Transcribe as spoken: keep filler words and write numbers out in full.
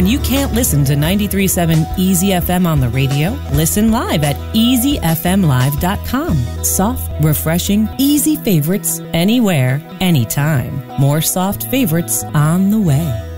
When you can't listen to ninety-three point seven Easy F M on the radio, listen live at easy f m live dot com. Soft, refreshing, easy favorites anywhere, anytime. More soft favorites on the way.